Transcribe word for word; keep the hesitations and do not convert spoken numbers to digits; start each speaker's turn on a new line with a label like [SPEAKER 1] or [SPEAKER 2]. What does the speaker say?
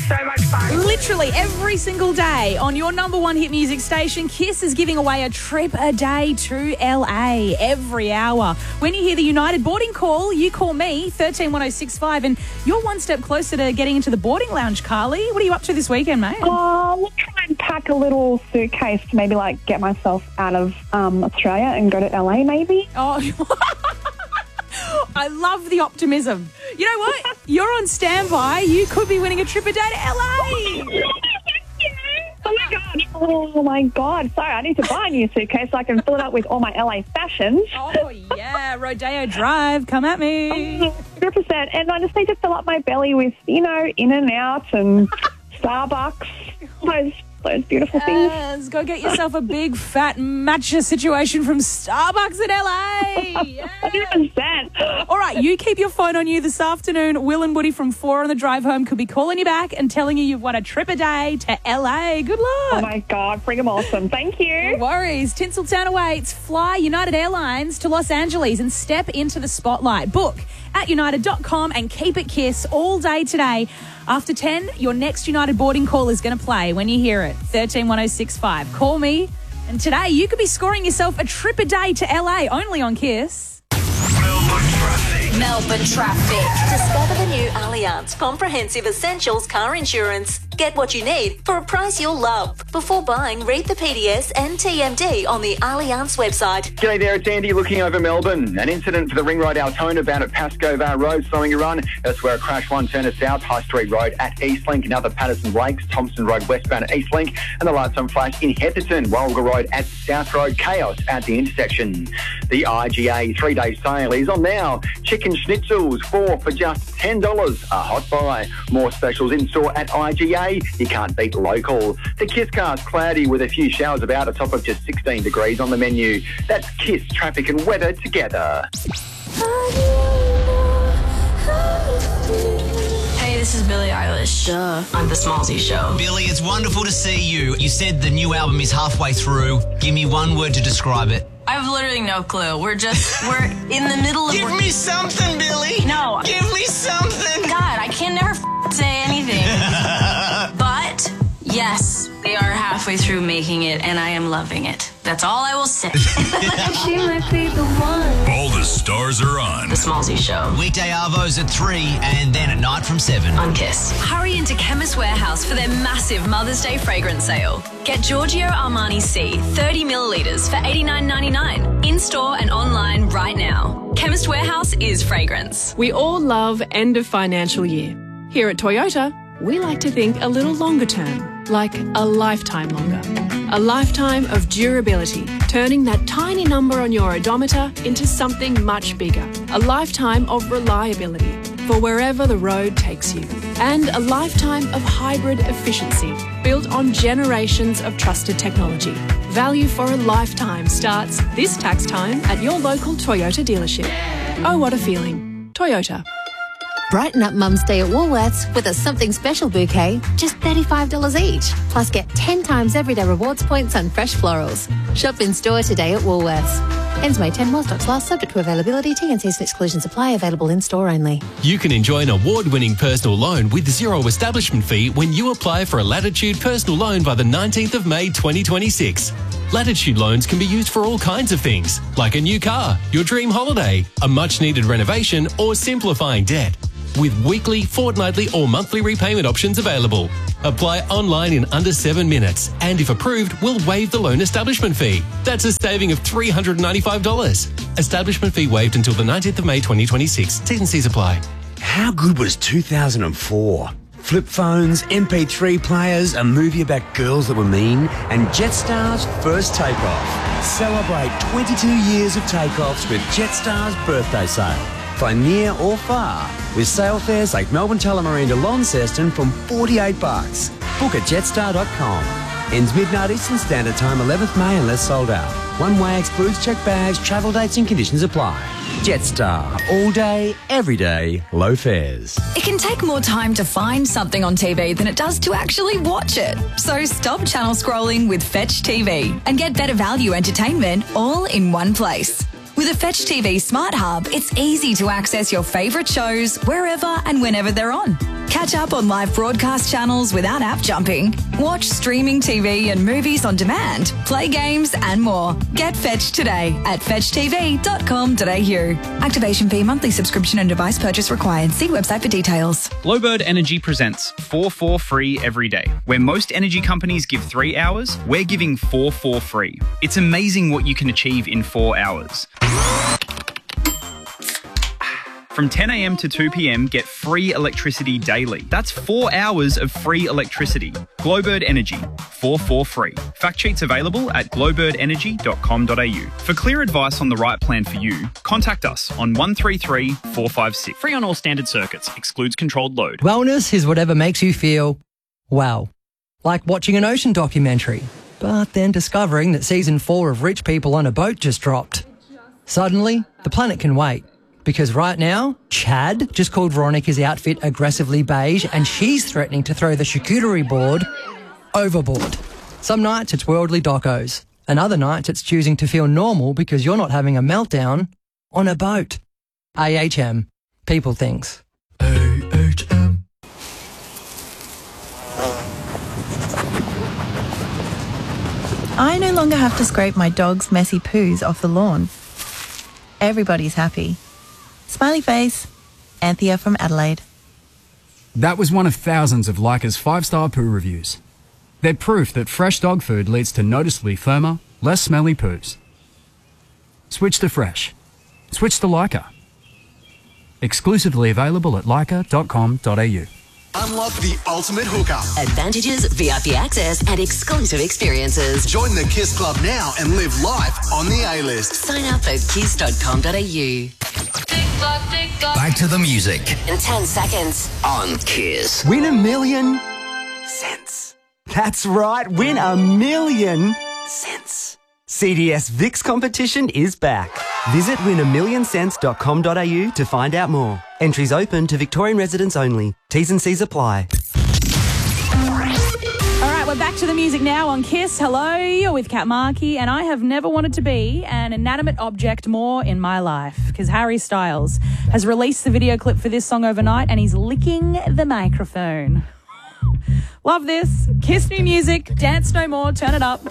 [SPEAKER 1] so much fun.
[SPEAKER 2] Literally every single day on your number one hit music station, Kiss is giving away a trip a day to L A every hour. When you hear the United boarding call, you call me, thirteen one oh six five, and you're one step closer to getting into the boarding lounge, Carly. What are you up to this weekend, mate?
[SPEAKER 3] Oh, we'll try and pack a little suitcase to maybe, like, get myself out of um, Australia and go to L A, maybe.
[SPEAKER 2] Oh, I love the optimism. You know what? You're on standby. You could be winning a trip a day to L A.
[SPEAKER 3] Oh, my God. Oh, my God. Sorry, I need to buy a new suitcase so I can fill it up with all my L A fashions.
[SPEAKER 2] Oh, yeah. Rodeo Drive. Come at me.
[SPEAKER 3] one hundred percent. And I just need to fill up my belly with, you know, In-N-Out and Starbucks. Those those beautiful things.
[SPEAKER 2] Yes, go get yourself a big fat matcha situation from Starbucks in L A. Yeah.
[SPEAKER 3] one hundred percent.
[SPEAKER 2] All right, you keep your phone on you this afternoon. Will and Woody from four on the drive home could be calling you back and telling you you've won a trip a day to L A. Good luck.
[SPEAKER 3] Oh, my God. Freaking awesome. Thank you.
[SPEAKER 2] No worries. Tinseltown awaits. Fly United Airlines to Los Angeles and step into the spotlight. Book at united dot com and keep it Kiss all day today. After ten, your next United boarding call is going to play when you hear it. thirteen one oh six five. Call me. And today you could be scoring yourself a trip a day to L A, only on Kiss.
[SPEAKER 4] Melbourne traffic.
[SPEAKER 5] Melbourne traffic. Discover the new Allianz Comprehensive Essentials car insurance. Get what you need for a price you'll love. Before buying, read the P D S and T M D on the Allianz website.
[SPEAKER 6] G'day there, it's Andy looking over Melbourne. An incident for the Ring Road Altona bound at Pascoe Vale Road slowing a run. That's where a crash one turner south, High Street Road at Eastlink, another Patterson Lakes, Thompson Road westbound at Eastlink, and the lights on flash in Hepperton, Walga Road at South Road, chaos at the intersection. The I G A three-day sale is on now. Chicken schnitzels, four for just ten dollars. A hot buy. More specials in store at I G A. You can't beat local. The Kiss car's cloudy with a few showers about, a top of just sixteen degrees on the menu. That's Kiss traffic and weather together.
[SPEAKER 7] Hey, this is Billie Eilish. Duh. I'm the Smallsy Show.
[SPEAKER 8] Billie, it's wonderful to see you. You said the new album is halfway through. Give me one word to describe it.
[SPEAKER 7] I have literally no clue. We're just, we're in the middle of...
[SPEAKER 8] Give me something, Billie.
[SPEAKER 7] No.
[SPEAKER 8] Give me something.
[SPEAKER 7] God, I can never f- say anything. But, yes, they are halfway through making it, and I am loving it. That's all I will say.
[SPEAKER 9] She might be the one.
[SPEAKER 4] All the stars are on.
[SPEAKER 7] The Smallsy Show.
[SPEAKER 8] Weekday Arvos at three and then at night from seven.
[SPEAKER 7] On Kiss.
[SPEAKER 10] Hurry into Chemist Warehouse for their massive Mother's Day fragrance sale. Get Giorgio Armani C thirty millilitres for eighty-nine ninety-nine. In-store and online right now. Chemist Warehouse is fragrance.
[SPEAKER 11] We all love end of financial year. Here at Toyota, we like to think a little longer term, like a lifetime longer. A lifetime of durability, turning that tiny number on your odometer into something much bigger. A lifetime of reliability for wherever the road takes you. And a lifetime of hybrid efficiency built on generations of trusted technology. Value for a lifetime starts this tax time at your local Toyota dealership. Oh, what a feeling. Toyota.
[SPEAKER 12] Brighten up Mum's Day at Woolworths with a something special bouquet, just thirty-five dollars each. Plus get ten times everyday rewards points on fresh florals. Shop in store today at Woolworths. Ends May tenth while stocks last, subject to availability. T and Cs and exclusions apply. Available in store only.
[SPEAKER 13] You can enjoy an award-winning personal loan with zero establishment fee when you apply for a Latitude personal loan by the nineteenth of May twenty twenty-six. Latitude loans can be used for all kinds of things, like a new car, your dream holiday, a much-needed renovation, or simplifying debt. With weekly, fortnightly or monthly repayment options available. Apply online in under seven minutes, and if approved, we'll waive the loan establishment fee. That's a saving of three hundred ninety-five dollars. Establishment fee waived until the nineteenth of May twenty twenty-six. T's and C's apply.
[SPEAKER 14] How good was two thousand four? Flip phones, M P three players, a movie about girls that were mean, and Jetstar's first takeoff. Celebrate twenty-two years of takeoffs with Jetstar's birthday sale. Fly near or far with sale fares like Melbourne Tullamarine to Launceston from forty-eight bucks. Book at jetstar dot com. Ends midnight Eastern Standard Time, eleventh May unless sold out. One way excludes checked bags, travel dates and conditions apply. Jetstar. All day, every day, low fares.
[SPEAKER 10] It can take more time to find something on T V than it does to actually watch it. So stop channel scrolling with Fetch T V and get better value entertainment all in one place. With a Fetch T V Smart Hub, it's easy to access your favourite shows wherever and whenever they're on.
[SPEAKER 1] Catch up on live broadcast channels without app jumping. Watch streaming T V and movies on demand. Play games and more. Get Fetch today at fetch t v dot com dot a u. Activation fee, monthly subscription and device purchase required. See website for details.
[SPEAKER 15] Glowbird Energy presents four four free every day. Where most energy companies give three hours, we're giving four four free. It's amazing what you can achieve in four hours. From ten a m to two p m, get free electricity daily. That's four hours of free electricity. Glowbird Energy, four four free. Fact sheets available at glowbird energy dot com dot a u. For clear advice on the right plan for you, contact us on one three three, four five six.
[SPEAKER 16] Free on all standard circuits. Excludes controlled load.
[SPEAKER 17] Wellness is whatever makes you feel well. Like watching an ocean documentary, but then discovering that season four of Rich People on a Boat just dropped. Suddenly, the planet can wait. Because right now, Chad just called Veronica's outfit aggressively beige and she's threatening to throw the charcuterie board overboard. Some nights it's worldly docos, and other nights it's choosing to feel normal because you're not having a meltdown on a boat. A H M. People things. A H M.
[SPEAKER 18] I no longer have to scrape my dog's messy poos off the lawn. Everybody's happy. Smiley face, Anthea from Adelaide.
[SPEAKER 19] That was one of thousands of Leica's five-star poo reviews. They're proof that fresh dog food leads to noticeably firmer, less smelly poos. Switch to fresh. Switch to Leica. Exclusively available at leica dot com dot a u.
[SPEAKER 20] Unlock the ultimate hookup.
[SPEAKER 21] Advantages, V I P access, and exclusive experiences.
[SPEAKER 20] Join the KISS Club now and live life on the A-list.
[SPEAKER 21] Sign up at kiss dot com dot a u.
[SPEAKER 8] Back to the music.
[SPEAKER 21] In ten seconds.
[SPEAKER 8] On KISS.
[SPEAKER 22] Win a million cents. That's right, win a million cents. C D S VIX competition is back. Visit win a million cents dot com dot a u to find out more. Entries open to Victorian residents only. T's and C's apply.
[SPEAKER 2] All right, we're back to the music now on KISS. Hello, you're with Kat Markey, and I have never wanted to be an inanimate object more in my life because Harry Styles has released the video clip for this song overnight and he's licking the microphone. Love this. KISS new music. Dance no more. Turn it up.